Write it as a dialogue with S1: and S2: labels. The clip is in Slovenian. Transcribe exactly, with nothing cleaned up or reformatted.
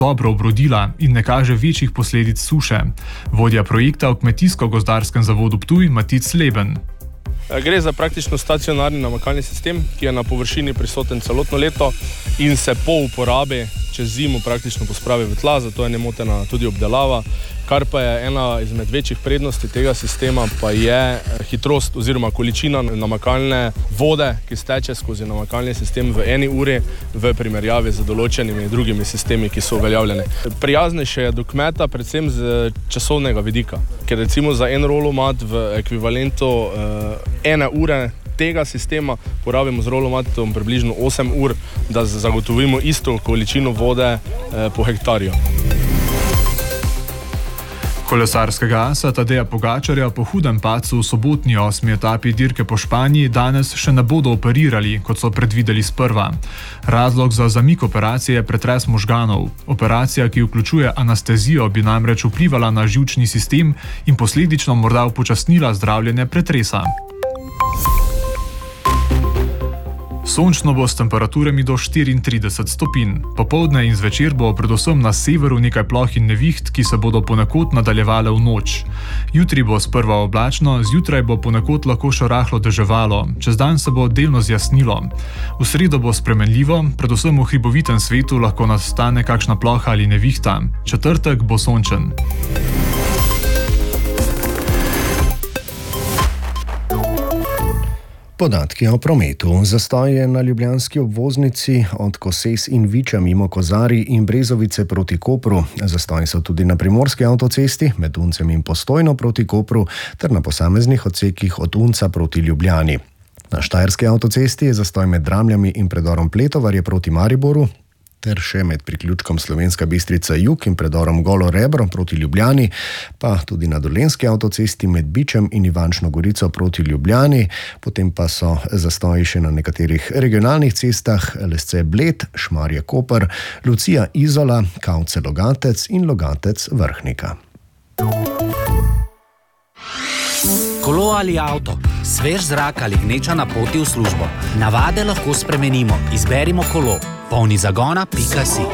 S1: dobro obrodila in ne kaže večjih posledic suše. Vodja projekta v Kmetijsko-gozdarskem zavodu Ptuj Matic Leben.
S2: Gre za praktično stacionarni namakalni sistem, ki je na površini prisoten celotno leto in se po uporabi čez zimo praktično pospravi v tla, zato je nemotena tudi obdelava. Kar pa je ena izmed večjih prednosti tega sistema, pa je hitrost oziroma količina namakalne vode, ki steče skozi namakalni sistem v eni uri v primerjavi z določenimi drugimi sistemi, ki so uveljavljeni. Prijaznejše je do kmeta, predvsem z časovnega vidika, ker recimo za en rolomat v ekvivalentu uh, ene ure tega sistema porabimo z rolomatom približno osem ur, da zagotovimo isto količino vode uh, po hektarju.
S1: Kolesarskega asa Tadeja Pogačarja po hudem padcu v sobotni osmi etapi dirke po Španiji danes še ne bodo operirali, kot so predvideli sprva. Razlog za zamik operacije je pretres možganov. Operacija, ki vključuje anestezijo, bi namreč vplivala na živčni sistem in posledično morda upočasnila zdravljenje pretresa. Sončno bo s temperaturami do štiriintrideset stopinj. Popoldne in zvečer bo predvsem na severu nekaj ploh in neviht, ki se bodo ponekod nadaljevale v noč. Jutri bo sprva oblačno, zjutraj bo ponekod lahko še rahlo deževalo, čez dan se bo delno zjasnilo. V sredo bo spremenljivo, predvsem v hribovitem svetu lahko nastane kakšna ploha ali nevihta. Četrtek bo sončen.
S3: Podatki o prometu. Zastoj je na ljubljanski obvoznici od Koses in Viča mimo Kozarij in Brezovice proti Kopru. Zastoji so tudi na primorski avtocesti med Uncem in Postojno proti Kopru ter na posameznih odsekih od Unca proti Ljubljani. Na štajerski avtocesti je zastoj med Dramljami in predorom Pletovarje proti Mariboru ter še med priključkom Slovenska Bistrica Jug in predorom Golo Rebro proti Ljubljani, pa tudi na dolenjski avtocesti med Bičem in Ivančno Gorico proti Ljubljani, potem pa so zastoji še na nekaterih regionalnih cestah Lesce Bled, Šmarje Koper, Lucija Izola, Kavce Logatec in Logatec Vrhnika.
S4: Kolo ali avto, svež zrak ali gneča na poti v službo. Navade lahko spremenimo. Izberimo kolo. polni zagona pika si.